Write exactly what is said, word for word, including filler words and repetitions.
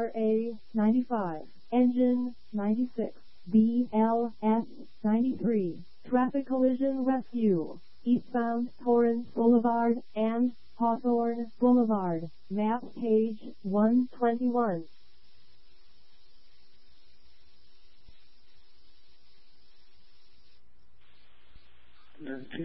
R A ninety-five, engine ninety-six, B L S ninety-three, traffic collision rescue, eastbound Torrance Boulevard and Hawthorne Boulevard, map page one twenty-one.